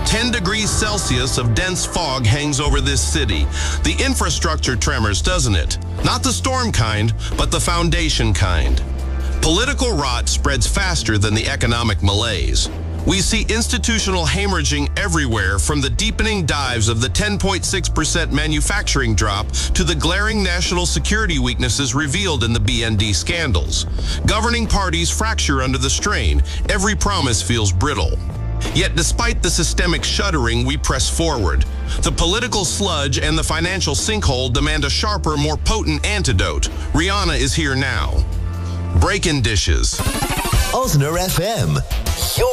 10 degrees Celsius of dense fog hangs over this city. The infrastructure tremors, doesn't it? Not the storm kind, but the foundation kind. Political rot spreads faster than the economic malaise. We see institutional hemorrhaging everywhere, from the deepening dives of the 10.6% manufacturing drop to the glaring national security weaknesses revealed in the BND scandals. Governing parties fracture under the strain. Every promise feels brittle. Yet despite the systemic shuddering, we press forward. The political sludge and the financial sinkhole demand a sharper, more potent antidote. Rihanna is here now. Breaking dishes. Osner FM.